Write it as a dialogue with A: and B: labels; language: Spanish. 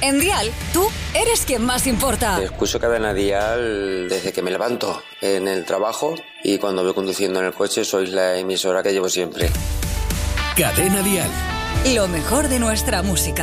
A: En Dial, tú eres quien más importa.
B: Escucho Cadena Dial desde que me levanto en el trabajo y cuando voy conduciendo en el coche. Sois la emisora que llevo siempre.
C: Cadena Dial.
A: Lo mejor de nuestra música.